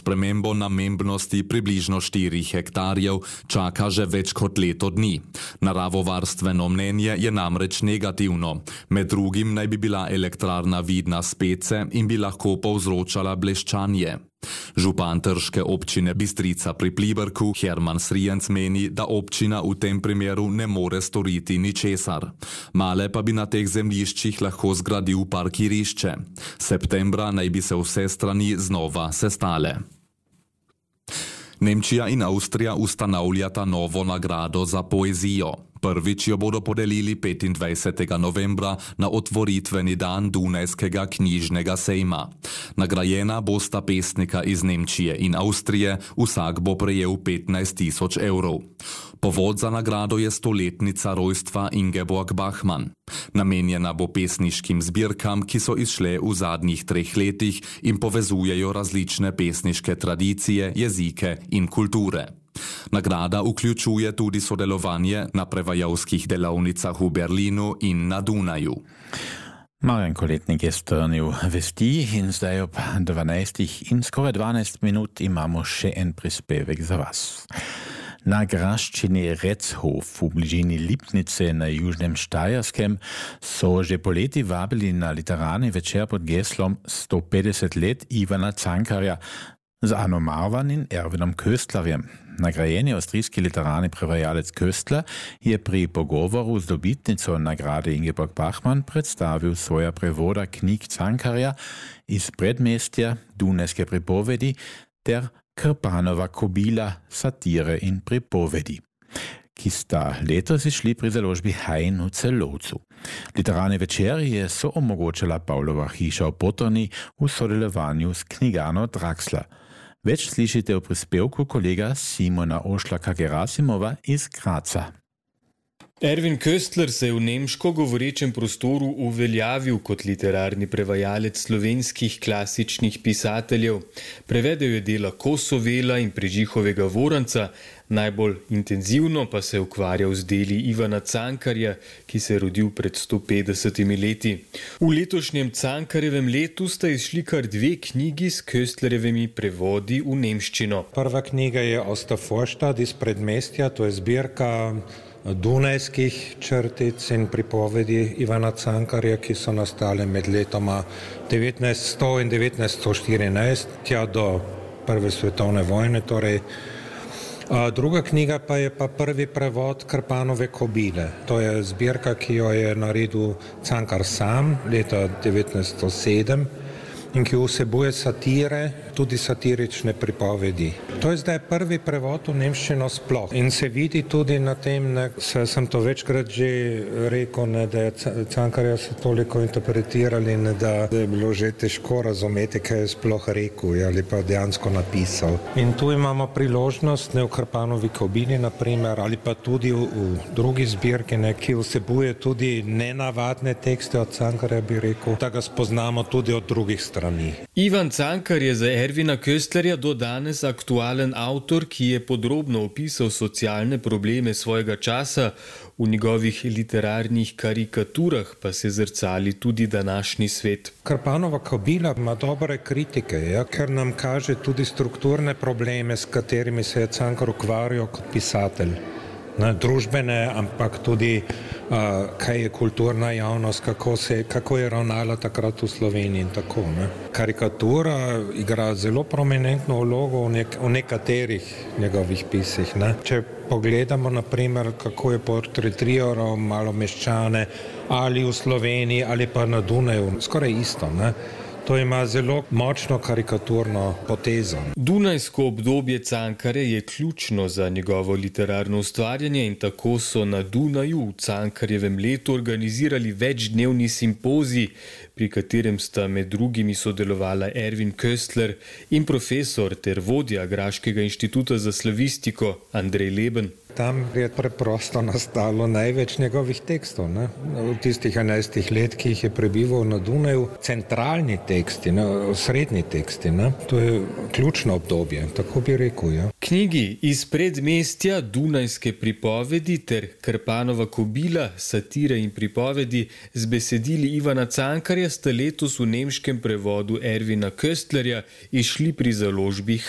spremembo namembnosti približno 4 hektarjev čaka že več kot leto dni. Naravovarstveno mnenje je namreč negativno. Med drugim naj bi bila elektrarna vidna s Pece in bi lahko povzročala bleščanje. Župan trške občine Bistrica pri Pliberku Herman Srijenc meni, da občina v tem primeru ne more storiti ničesar. Male pa bi na teh zemljiščih lahko zgradil parkirišče. Septembra naj bi se vse strani znova sestale. Nemčija in Avstrija ustanavljata novo nagrado za poezijo. Prvič jo bodo podelili 25. novembra na otvoritveni dan Dunajskega knjižnega sejma. Nagrajena bosta pesnika iz Nemčije in Avstrije, vsak bo prejel 15.000 evrov. Povod za nagrado je stoletnica rojstva Ingeborg Bachmann. Namenjena bo pesniškim zbirkam, ki so izšle v zadnjih 3 letih in povezujejo različne pesniške tradicije, jezike in kulture. Nagrada vključuje tudi sodelovanje na prevajalskih delavnicah v Berlinu in na Dunaju. Marjan Koletnik je strnil vesti in zdaj ob 12 in skoraj 12 minut imamo še en prispevek za vas. Na graščini Rechof v bližini Lipnice na Južnem Štajerskem so že poleti vabili na literarni večer pod geslom 150 let Ivana Cankarja z Ano Marvan in Erwinom Köstlerjem. Nagrajeni avstrijski literarni prevajalec Köstler je pri pogovoru z dobitnico nagrade Ingeborg Bachmann predstavil svoja prevoda knjig Cankarja iz Predmestja, Dunajske pripovedi ter Krpanova kobila, satire in pripovedi, ki sta letos izšli pri založbi Hain v Celovcu. Literarni večer je soomogočila Pavlova hiša v Potrni v sodelovanju s knjigano Draxler. Več slišite v prispevku kolega Simona Ošlaka-Gerasimova iz Graca. Erwin Köstler se je v nemško govorečem prostoru uveljavil kot literarni prevajalec slovenskih klasičnih pisateljev. Prevedel je dela Kosovela in Prežihovega Voranca, najbolj intenzivno pa se je ukvarjal z deli Ivana Cankarja, ki se je rodil pred 150 leti. V letošnjem Cankarjevem letu sta izšli kar 2 knjigi s Köstlerjevimi prevodi v nemščino. Prva knjiga je Ostervorstadt iz Predmestja, to je zbirka dunajskih črtic in pripovedi Ivana Cankarja, ki so nastale med letoma 1900 in 1914, tja do Prve svetovne vojne. Druga knjiga pa je prvi prevod Krpanove kobile. To je zbirka, ki jo je naredil Cankar sam leta 1907 in ki vsebuje satire, tudi satirične pripovedi. To je zdaj prvi prevod v nemščino sploh. In se vidi tudi na tem, sem to večkrat že rekel, da je Cankarja se toliko interpretirali, da je bilo že težko razumeti, kaj je sploh rekel ali pa dejansko napisal. In tu imamo priložnost, v Krpanovi kobili naprimer, ali pa tudi v drugi zbirki, ki vsebuje tudi nenavadne tekste od Cankarja, bi rekel, da ga spoznamo tudi od drugih strani. Ivan Cankar je za Erwina Köstlerja do danes aktualen avtor, ki je podrobno opisal socialne probleme svojega časa, v njegovih literarnih karikaturah pa se zrcali tudi današnji svet. Krpanova kobila ima dobre kritike, ker nam kaže tudi strukturne probleme, s katerimi se je Cankar ukvarjal kot pisatelj. Družbene, ampak tudi kaj je kulturna javnost, kako je ravnala takrat v Sloveniji in tako. Karikatura igra zelo prominentno vlogo v nekaterih njegovih pisih. Če pogledamo, naprimer, kako je portretiral Malomeščane ali v Sloveniji ali pa na Dunaju, skoraj isto. To ima zelo močno karikaturno potezo. Dunajsko obdobje Cankarja je ključno za njegovo literarno ustvarjanje in tako so na Dunaju v Cankarjevem letu organizirali večdnevni simpozij, pri katerem sta med drugimi sodelovala Erwin Köstler in profesor ter vodja Graškega inštituta za slavistiko Andrej Leben. Tam je preprosto nastalo največ njegovih tekstov. V tistih 11 let, ki jih je prebival na Dunaju, centralni teksti, srednji teksti. To je ključno obdobje, tako bi rekel. Knjigi iz Predmestja, Dunajske pripovedi ter Krpanova kobila, satire in pripovedi z besedili Ivana Cankarja sta letos v nemškem prevodu Erwina Köstlerja izšli pri založbi